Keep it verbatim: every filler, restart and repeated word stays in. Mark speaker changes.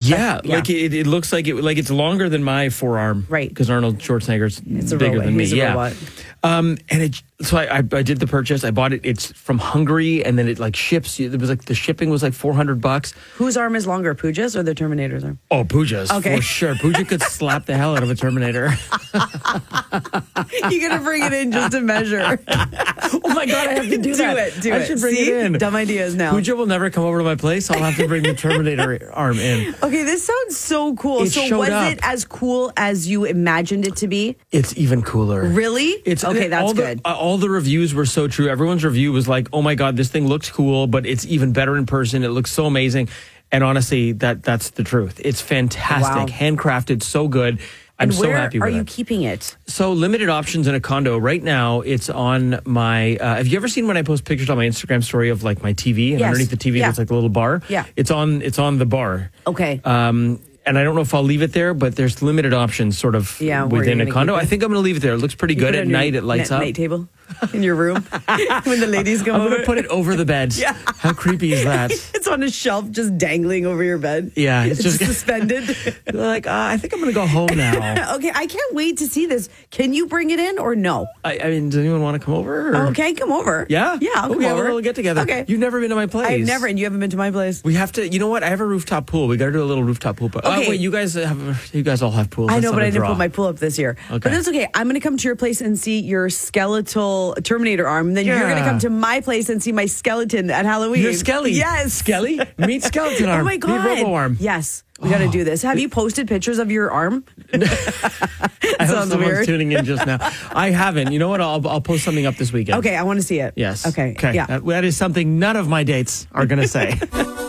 Speaker 1: Yeah,
Speaker 2: yeah.
Speaker 1: like it, it looks like it like it's longer than my forearm.
Speaker 2: Right.
Speaker 1: Because Arnold Schwarzenegger's
Speaker 2: It's a
Speaker 1: bigger
Speaker 2: robot.
Speaker 1: than me.
Speaker 2: He's a
Speaker 1: yeah.
Speaker 2: robot.
Speaker 1: Um, and it, so I, I, I did the purchase. I bought it. It's from Hungary, and then it like ships. It was like the shipping was like four hundred bucks.
Speaker 2: Whose arm is longer, Pooja's or the Terminator's arm?
Speaker 1: Oh, Pooja's
Speaker 2: Okay.
Speaker 1: for sure. Pooja could slap the hell out of a Terminator.
Speaker 2: You're gonna bring it in just to measure.
Speaker 1: Oh my god, I have to do,
Speaker 2: do
Speaker 1: that.
Speaker 2: it. Do
Speaker 1: I
Speaker 2: it.
Speaker 1: should bring
Speaker 2: See?
Speaker 1: it in.
Speaker 2: Dumb ideas now.
Speaker 1: Pooja will never come over to my place. I'll have to bring the Terminator arm in.
Speaker 2: Okay, this sounds so cool.
Speaker 1: It
Speaker 2: so
Speaker 1: showed
Speaker 2: was
Speaker 1: up.
Speaker 2: it as cool as you imagined it to be?
Speaker 1: It's even cooler.
Speaker 2: Really?
Speaker 1: It's
Speaker 2: okay. That's
Speaker 1: all the,
Speaker 2: good.
Speaker 1: uh, all the reviews were so true. Everyone's review was like, "Oh my god, this thing looks cool, but it's even better in person. It looks so amazing." And honestly, that that's the truth. It's fantastic,
Speaker 2: Wow.
Speaker 1: handcrafted, so good. I'm
Speaker 2: and
Speaker 1: so
Speaker 2: where
Speaker 1: happy with
Speaker 2: are you
Speaker 1: it.
Speaker 2: keeping it?
Speaker 1: So limited options in a condo. Right now, it's on my. Uh, have you ever seen when I post pictures on my Instagram story of like my T V and
Speaker 2: Yes.
Speaker 1: underneath the T V
Speaker 2: Yeah.
Speaker 1: there's like the little bar?
Speaker 2: Yeah.
Speaker 1: It's on. It's on the bar.
Speaker 2: Okay.
Speaker 1: Um, and I don't know if I'll leave it there, but there's limited options sort of
Speaker 2: Yeah, where
Speaker 1: within
Speaker 2: you're
Speaker 1: a
Speaker 2: gonna
Speaker 1: condo.
Speaker 2: keep it?
Speaker 1: I think I'm going to leave it there. It looks pretty
Speaker 2: You
Speaker 1: good
Speaker 2: put it
Speaker 1: at
Speaker 2: on your
Speaker 1: night. It lights
Speaker 2: night,
Speaker 1: up.
Speaker 2: night table in your room when the ladies come
Speaker 1: I'm
Speaker 2: over.
Speaker 1: going to put it over the bed.
Speaker 2: Yeah.
Speaker 1: How creepy is that?
Speaker 2: It's on a shelf, just dangling over your bed.
Speaker 1: Yeah, it's
Speaker 2: It's
Speaker 1: just-
Speaker 2: suspended.
Speaker 1: Like, uh, I think I'm going to go home now.
Speaker 2: Okay, I can't wait to see this. Can you bring it in or no?
Speaker 1: I, I mean, does anyone want to come over? Or?
Speaker 2: Okay, come over.
Speaker 1: Yeah?
Speaker 2: Yeah, I'll come
Speaker 1: okay,
Speaker 2: over.
Speaker 1: We'll get together.
Speaker 2: Okay.
Speaker 1: You've never been to my place.
Speaker 2: I've never, and you haven't been to my place.
Speaker 1: We have to, you know what? I have a rooftop pool. We got to do a little rooftop pool. But,
Speaker 2: Okay.
Speaker 1: Oh, wait, you guys have, you guys all have pools.
Speaker 2: I
Speaker 1: That's
Speaker 2: know,
Speaker 1: not
Speaker 2: but
Speaker 1: a
Speaker 2: I didn't
Speaker 1: draw.
Speaker 2: put my pool up this year. But
Speaker 1: Okay.
Speaker 2: that's okay. I'm going to come to your place and see your skeletal Terminator arm. And then you're going to
Speaker 1: Yeah.
Speaker 2: come to my place and see my skeleton at Halloween.
Speaker 1: Your Skelly.
Speaker 2: Yes.
Speaker 1: Skelly? Meet skeleton arm.
Speaker 2: Oh my
Speaker 1: Meet
Speaker 2: God.
Speaker 1: robo arm.
Speaker 2: Yes. We got to do this. Have you posted pictures of your arm?
Speaker 1: I hope
Speaker 2: Sounds
Speaker 1: someone's
Speaker 2: weird.
Speaker 1: tuning in just now. I haven't. You know what? I'll, I'll post something up this weekend.
Speaker 2: Okay, I want to see it.
Speaker 1: Yes.
Speaker 2: Okay.
Speaker 1: Okay.
Speaker 2: Yeah.
Speaker 1: That, that is something none of my dates are going to say.